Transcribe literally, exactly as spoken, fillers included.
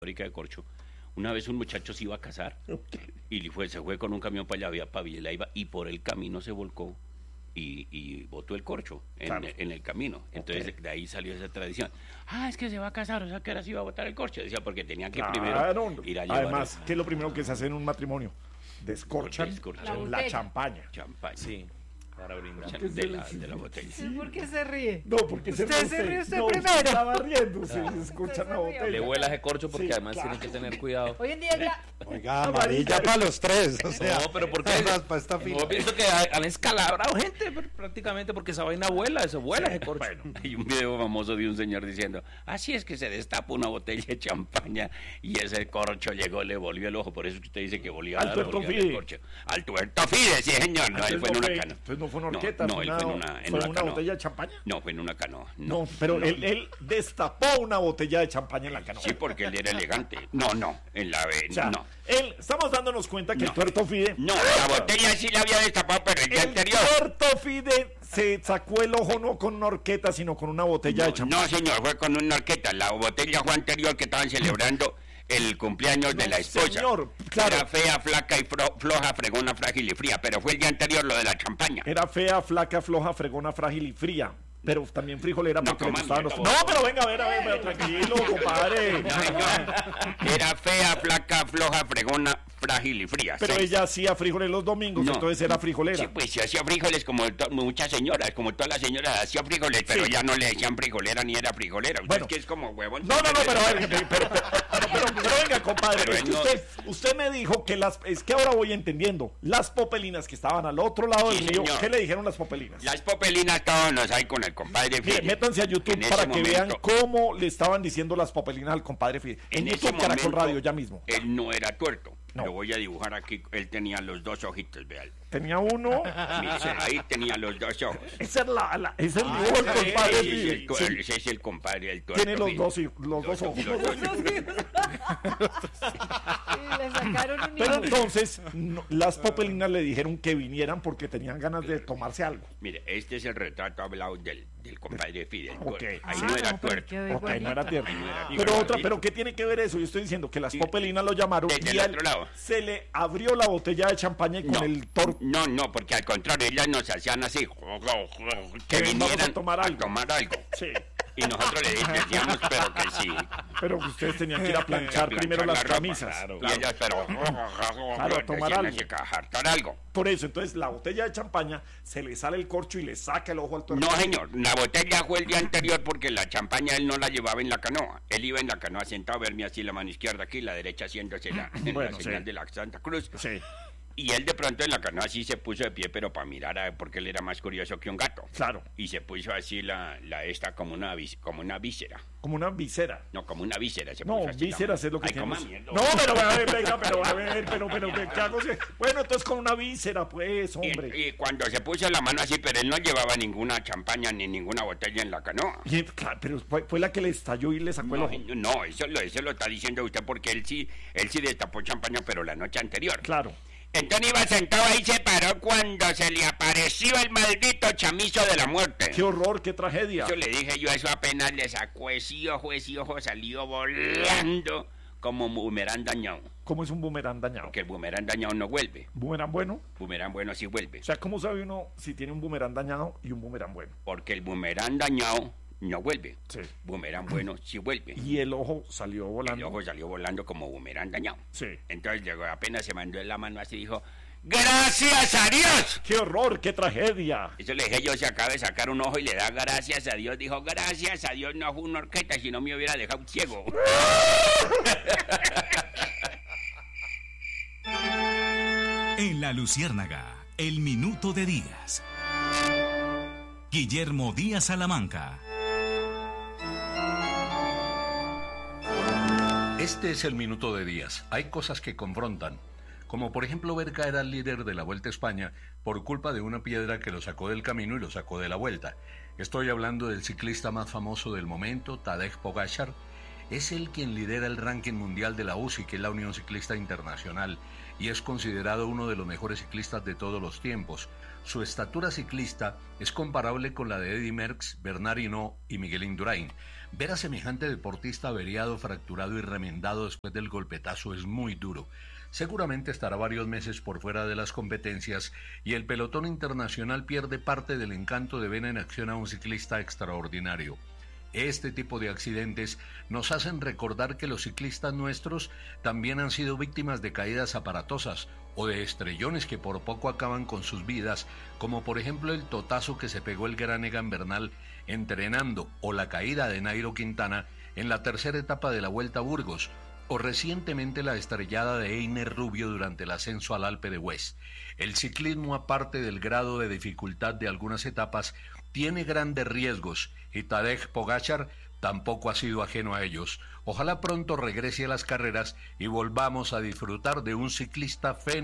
fábrica de corcho. Una vez un muchacho se iba a casar Okay. y fue, se fue con un camión para allá, había para Villalaiva, y por el camino se volcó y, y botó el corcho en, Claro. en el camino. Entonces Okay. de ahí salió esa tradición. Ah, es que se va a casar, o sea que ahora sí iba a botar el corcho. Decía, porque tenía que Claro. primero ir a llevar Además, el- ¿qué es lo primero que se hace en un matrimonio? Descorchan Descorchan la, La botella. champaña. champaña. Sí, para brindar. De la, de la botella. ¿Por qué se ríe? No, porque se Usted se ríe usted no, primero. estaba riendo, se Claro. descorchan la Usted se rió. botella. Le vuela ese corcho porque Sí, además claro. tienen que tener cuidado. Hoy en día ya... Oiga, amarilla para los tres. O sea, No, pero ¿por qué? además, para esta Yo fila. pienso que hay- han escalabrado gente pr- prácticamente porque esa vaina vuela, eso vuela ese corcho. Hay un video famoso de un señor diciendo, así es que se destapa una botella de champaña y ese corcho llegó, le volvió el ojo. Por eso que usted dice que volvió Al a tuerto volvió fide. el corcho. Al tuerto fide, sí señor. No, él Entonces fue en una fue- canoa. entonces no fue una No, horqueta, no, fue él una, fue en una, en fue una una canoa. botella de champaña. No, fue en una canoa. No, pero no, él, no. él destapó una botella de champaña en la canoa. Sí, porque él era elegante. No, no, en la B, O sea, no. él, estamos dándonos cuenta que No. el tuerto fide, No, la botella sí la había destapado, pero el día el anterior. tuerto fide se sacó el ojo no con una horqueta, sino con una botella de No, champaña. no, señor, fue con una orquesta. La botella fue anterior que estaban celebrando el cumpleaños de No, la esposa. señor, claro. Era fea, flaca y fro- floja, fregona, frágil y fría, pero fue el día anterior lo de la champaña. Era fea, flaca, floja, fregona, frágil y fría. Pero también frijolera No, porque le coma, gustaban los... no, No, pero venga, a ver, a ver, pero tranquilo, compadre. No, señor. Era fea, flaca, floja, fregona, frágil y fría. Pero Sí. ella hacía frijoles los domingos, No. entonces era frijolera. Sí, pues se hacía frijoles como to- muchas señoras, como todas las señoras hacían frijoles, pero Sí. ya no le decían frijolera ni era frijolera. Usted Bueno. es que es como huevón. No, no, no, pero, a ver, pero, pero, pero, pero- pero venga, compadre, Pero es él que no- usted, usted me dijo que las, es que ahora voy entendiendo, las popelinas que estaban al otro lado Sí, del río, señor. ¿qué le dijeron las popelinas? Las popelinas estábamos ahí con el compadre Mire, Fide. métanse a YouTube En ese para que vean momento- cómo le estaban diciendo las popelinas al compadre Fide. En, En ese YouTube, Caracol momento, Radio, ya mismo. Él no era tuerto. No. Lo voy a dibujar aquí. Él tenía los dos ojitos, vean. Tenía uno, Mire, ahí tenía los dos ojos. esa es la, la- ese es el dibujo del compadre Ese es Fide. el, tu- Sí, ese es el compadre del tuerto. tiene los Fide. dos, hij- los dos ojos. los dos. Y le sacaron un Pero hijo. entonces, no- las popelinas le dijeron que vinieran porque tenían ganas de tomarse algo. Mire, este es el retrato hablado del, del compadre Fide. el Ok. tuerto. Ahí Ah, no era no, pero tuerto. qué Ok, no era tierno. Ahí no era Pero tierno. otra, pero ¿qué tiene que ver eso? Yo estoy diciendo que las Sí. popelinas lo llamaron Desde y el a él otro lado. se le abrió la botella de champaña y con No, el tor... no, no, porque al contrario, ellas nos hacían así, que Que vamos vinieran a tomar algo. tomar algo. Sí, Y nosotros le decíamos, pero que sí. pero que ustedes tenían que ir a planchar Planchar primero la las ropa, camisas. claro. Y ellas, pero... Claro, a tomar decían algo. así, que a jartar algo. Por eso, entonces la botella de champaña se le sale el corcho y le saca el ojo al tuerto. No, señor, la botella fue el día anterior porque la champaña él no la llevaba en la canoa. Él iba en la canoa sentado, verme así la mano izquierda aquí, la derecha haciéndose la, en Bueno, la señal sí. de la Santa Cruz. Sí, Y él de pronto en la canoa así se puso de pie, pero para mirar, a, porque él era más curioso que un gato. claro, Y se puso así la, la esta como una, vis- como una víscera. como una visera. No, como una víscera. Se No, puso así la vísceras mano. es lo que Ay, coma tienes. mierda. No, pero a ver, venga, pero a ver, pero, pero, ¿qué hago? Bueno, entonces con una víscera, pues, hombre. Y, y cuando se puso la mano así, pero él no llevaba ninguna champaña ni ninguna botella en la canoa. Y, claro, pero fue, fue la que le estalló y le sacó el No, ojo. no, eso lo, eso lo está diciendo usted porque él sí, él sí destapó champaña, pero la noche anterior. Claro. Entonces iba sentado ahí, se paró cuando se le apareció el maldito chamizo de la muerte. Qué horror, qué tragedia. Eso le dije yo, eso apenas le sacó ese ojo, ese ojo salió volando como un boomerang dañado. ¿Cómo es un boomerang dañado? Porque el boomerang dañado no vuelve. ¿Boomerang bueno? Boomerang bueno sí vuelve. O sea, ¿cómo sabe uno si tiene un boomerang dañado y un boomerang bueno? Porque el boomerang dañado no vuelve. Sí. Boomerang bueno sí vuelve. Y el ojo salió El volando. ojo salió volando como boomerang dañado. Sí. Entonces llegó, apenas se mandó en la mano así dijo, ¡gracias a Dios! ¡Qué horror, qué tragedia! Eso le dije yo, se acaba de sacar un ojo y le da gracias a Dios. Dijo, gracias a Dios no fue una horqueta, si no me hubiera dejado ciego. En La Luciérnaga, el minuto de Díaz. Guillermo Díaz Salamanca. Este es el minuto de Díaz. Hay cosas que confrontan, como por ejemplo ver caer al líder de la Vuelta a España por culpa de una piedra que lo sacó del camino y lo sacó de la vuelta. Estoy hablando del ciclista más famoso del momento, Tadej Pogačar, Es él quien lidera el ranking mundial de la U C I, que es la Unión Ciclista Internacional, y es considerado uno de los mejores ciclistas de todos los tiempos. Su estatura ciclista es comparable con la de Eddy Merckx, Bernard Hinault y Miguel Indurain. Ver a semejante deportista averiado, fracturado y remendado después del golpetazo es muy duro. Seguramente estará varios meses por fuera de las competencias y el pelotón internacional pierde parte del encanto de ver en acción a un ciclista extraordinario. Este tipo de accidentes nos hacen recordar que los ciclistas nuestros también han sido víctimas de caídas aparatosas o de estrellones que por poco acaban con sus vidas, como por ejemplo el totazo que se pegó el gran Egan Bernal entrenando, o la caída de Nairo Quintana en la tercera etapa de la Vuelta a Burgos, o recientemente la estrellada de Einer Rubio durante el ascenso al Alpe d'Huez. El ciclismo, aparte del grado de dificultad de algunas etapas, tiene grandes riesgos y Tadej Pogačar tampoco ha sido ajeno a ellos. Ojalá pronto regrese a las carreras y volvamos a disfrutar de un ciclista fenomenal.